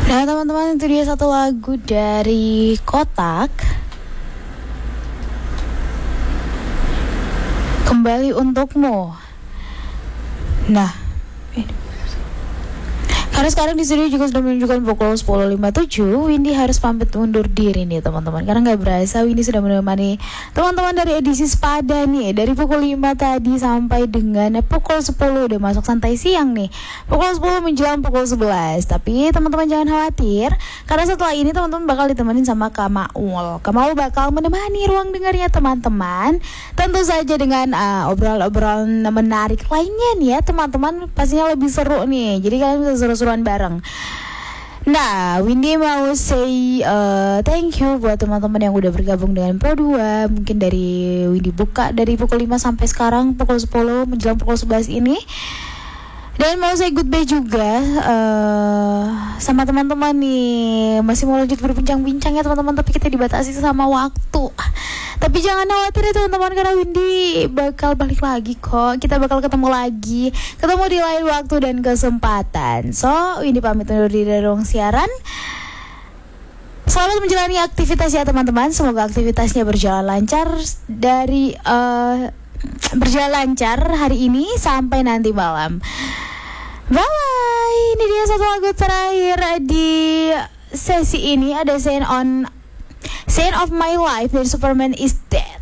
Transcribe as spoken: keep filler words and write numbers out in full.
Nah teman-teman, itu dia satu lagu dari Kotak, Kembali Untukmu. Nah, karena sekarang di studio juga sudah menunjukkan pukul sepuluh lewat lima puluh tujuh. Windy harus pamit undur diri nih teman-teman, karena gak berasa Windy sudah menemani teman-teman dari edisi Sepada nih, dari pukul lima tadi sampai dengan pukul sepuluh. Udah masuk santai siang nih, pukul sepuluh menjelang pukul sebelas. Tapi teman-teman jangan khawatir, karena setelah ini teman-teman bakal ditemenin sama Kak Maul. Kak Maul bakal menemani ruang dengarnya teman-teman, tentu saja dengan uh, obrolan-obrolan menarik lainnya nih ya teman-teman. Pastinya lebih seru nih, jadi kalian bisa seru-seruan bareng. Nah, Windy mau say uh, thank you buat teman-teman yang udah bergabung dengan Pro dua. Mungkin dari Windy buka dari pukul lima sampai sekarang pukul sepuluh menjelang pukul sebelas ini. Dan mau saya goodbye juga uh, sama teman-teman nih. Masih mau lanjut berbincang-bincang ya teman-teman, tapi kita dibatasi sama waktu. Tapi jangan khawatir ya teman-teman, karena Windy bakal balik lagi kok. Kita bakal ketemu lagi, ketemu di lain waktu dan kesempatan. So, Windy pamit undur diri dari ruang siaran. Selamat menjalani aktivitas ya teman-teman. Semoga aktivitasnya berjalan lancar dari uh, berjalan lancar hari ini sampai nanti malam. Bye. Ini dia satu lagu terakhir di sesi ini, ada Saint on Saint of My Life dari Superman is Dead.